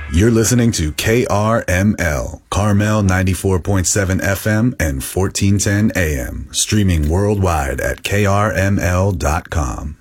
You're listening to KRML, Carmel 94.7 FM and 1410 AM, streaming worldwide at krml.com.